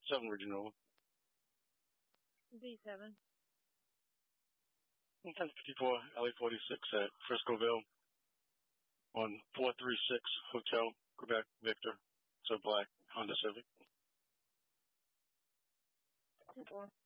7 Regional. B7. 1054 LA 46 at Friscoville on 436 Hotel Quebec Victor. So black Honda Civic. 2-4.